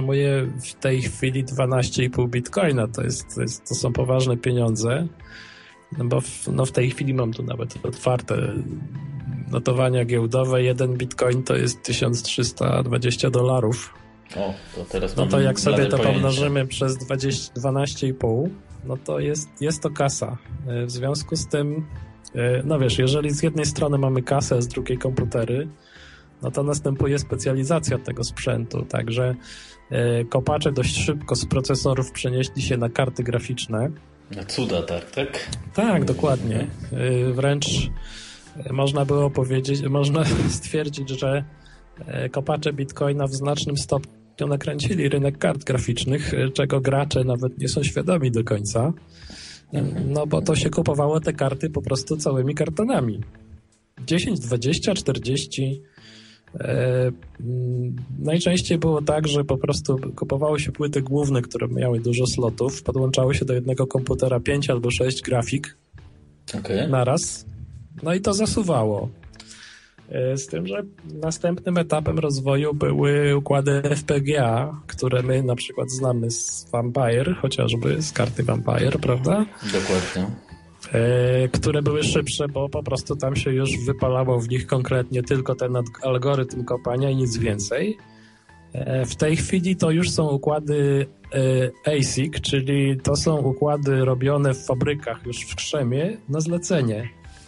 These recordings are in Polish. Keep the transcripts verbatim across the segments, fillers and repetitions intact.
zajmuje w tej chwili dwanaście i pół bitcoina. To, jest, to, jest, to są poważne pieniądze, no bo w, no w tej chwili mam tu nawet otwarte notowania giełdowe. Jeden bitcoin to jest tysiąc trzysta dwadzieścia dolarów. O, to teraz no to jak sobie to pojęcie. pomnożymy przez dwadzieścia, dwanaście i pół, no to jest, jest to kasa. W związku z tym, no wiesz, jeżeli z jednej strony mamy kasę, a z drugiej komputery, no to następuje specjalizacja tego sprzętu. Także kopacze dość szybko z procesorów przenieśli się na karty graficzne. Na cuda, tak, tak? Tak, dokładnie. Wręcz można było powiedzieć, można stwierdzić, że kopacze bitcoina w znacznym stopniu nakręcili rynek kart graficznych, czego gracze nawet nie są świadomi do końca. No bo to się kupowało te karty po prostu całymi kartonami. dziesięć, dwadzieścia, czterdzieści. E, najczęściej było tak, że po prostu kupowało się płyty główne, które miały dużo slotów, podłączało się do jednego komputera pięć albo sześć grafik okay. naraz, no i to zasuwało. E, z tym, że następnym etapem rozwoju były układy F P G A, które my na przykład znamy z Vampire, chociażby z karty Vampire, prawda? Dokładnie. Które były szybsze, bo po prostu tam się już wypalało w nich konkretnie tylko ten algorytm kopania i nic więcej. W tej chwili to już są układy A S I C, czyli to są układy robione w fabrykach już w krzemie na zlecenie.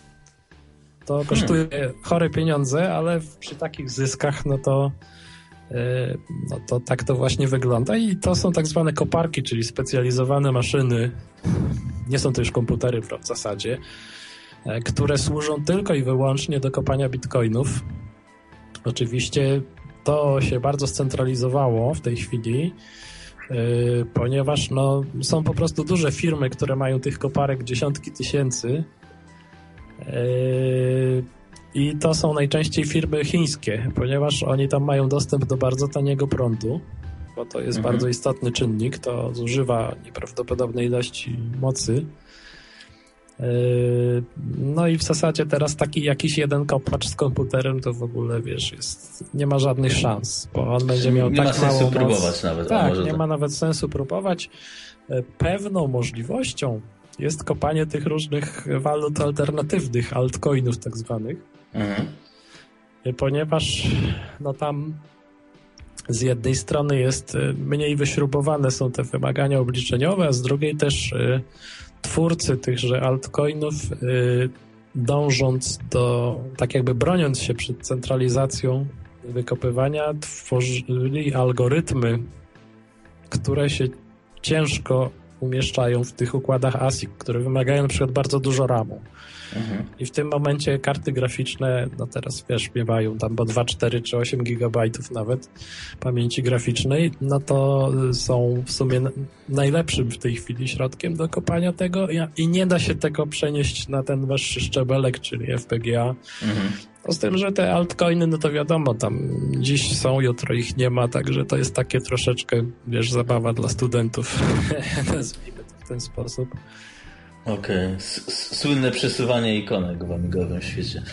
To kosztuje hmm. chore pieniądze, ale przy takich zyskach no to no to tak to właśnie wygląda i to są tak zwane koparki, czyli specjalizowane maszyny, nie są to już komputery w zasadzie, które służą tylko i wyłącznie do kopania bitcoinów. Oczywiście to się bardzo scentralizowało w tej chwili, yy, ponieważ no, są po prostu duże firmy, które mają tych koparek dziesiątki tysięcy yy, i to są najczęściej firmy chińskie, ponieważ oni tam mają dostęp do bardzo taniego prądu, bo to jest mhm. bardzo istotny czynnik, to zużywa nieprawdopodobnej ilości mocy. No i w zasadzie teraz taki jakiś jeden kopacz z komputerem to w ogóle, wiesz, jest, nie ma żadnych szans, bo on będzie miał nie tak ma sensu mało próbować moc. nawet. Tak, nie tak. ma nawet sensu próbować. Pewną możliwością jest kopanie tych różnych walut alternatywnych, altcoinów tak zwanych, mhm. ponieważ no tam z jednej strony jest mniej wyśrubowane są te wymagania obliczeniowe, a z drugiej też twórcy tychże altcoinów dążąc do, tak jakby broniąc się przed centralizacją wykopywania, tworzyli algorytmy, które się ciężko umieszczają w tych układach A S I C, które wymagają na przykład bardzo dużo ramu. Mhm. I w tym momencie karty graficzne, no teraz wiesz, miewają tam po dwa, cztery czy osiem gigabajtów nawet pamięci graficznej, no to są w sumie najlepszym w tej chwili środkiem do kopania tego i nie da się tego przenieść na ten wyższy szczebelek, czyli F P G A. Mhm. Z tym, że te altcoiny, no to wiadomo, tam dziś są, jutro ich nie ma, także to jest takie troszeczkę, wiesz, zabawa dla studentów. Nazwijmy to w ten sposób. Okej. Okay. Słynne przesuwanie ikonek w amigowym świecie.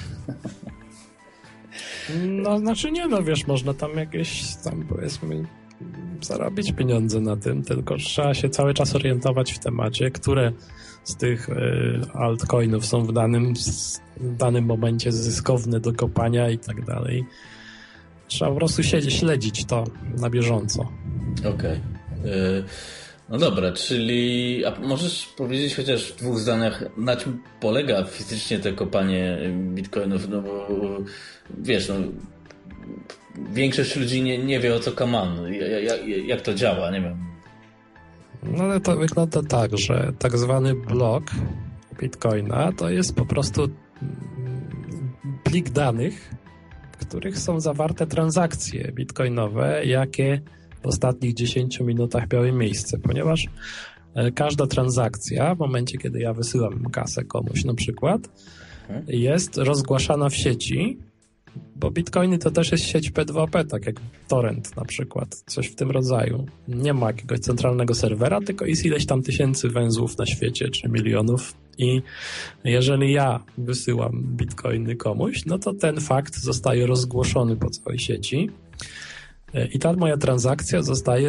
No, znaczy nie, no wiesz, można tam jakieś, tam powiedzmy, zarobić pieniądze na tym, tylko trzeba się cały czas orientować w temacie, które z tych y, altcoinów są w danym, w danym momencie zyskowne do kopania i tak dalej. Trzeba po prostu siedzieć, śledzić to na bieżąco. Okej. Okay. Y- No dobra, czyli a możesz powiedzieć chociaż w dwóch zdaniach, na czym polega fizycznie to kopanie bitcoinów, no bo wiesz, no większość ludzi nie, nie wie o co kaman, jak, jak to działa, nie wiem. No ale to wygląda tak, że tak zwany blok bitcoina to jest po prostu plik danych, w których są zawarte transakcje bitcoinowe, jakie w ostatnich dziesięciu minutach miały miejsce, ponieważ każda transakcja w momencie, kiedy ja wysyłam kasę komuś na przykład, jest rozgłaszana w sieci, bo bitcoiny to też jest sieć P dwa P, tak jak torrent na przykład, coś w tym rodzaju. Nie ma jakiegoś centralnego serwera, tylko jest ileś tam tysięcy węzłów na świecie, czy milionów i jeżeli ja wysyłam bitcoiny komuś, no to ten fakt zostaje rozgłoszony po całej sieci i ta moja transakcja zostaje